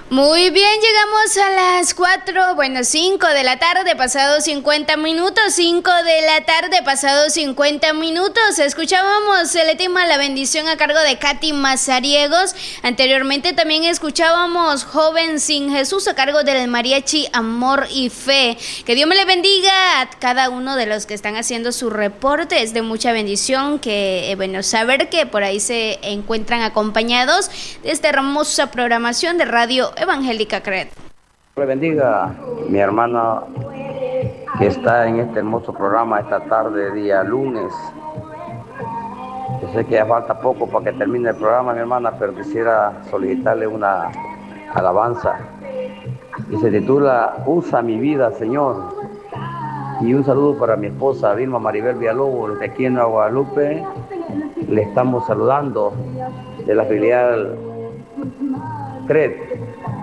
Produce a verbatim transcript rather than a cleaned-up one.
Muy bien, llegamos a las cuatro, bueno, cinco de la tarde, pasado cincuenta minutos, cinco de la tarde, pasado cincuenta minutos. Escuchábamos el tema La Bendición a cargo de Katy Mazariegos. Anteriormente también escuchábamos Joven sin Jesús a cargo del mariachi Amor y Fe. Que Dios me le bendiga a cada uno de los que están haciendo su reporte. Es de mucha bendición que, eh, bueno, saber que por ahí se encuentran acompañados de esta hermosa programación de Radio Evangélica C R E D. Le bendiga mi hermana que está en este hermoso programa esta tarde, día lunes. Yo sé que ya falta poco para que termine el programa, mi hermana, pero quisiera solicitarle una alabanza y se titula Usa mi vida, Señor. Y un saludo para mi esposa Vilma Maribel Villalobos, desde aquí en Nueva Guadalupe. Le estamos saludando de la filial C R E D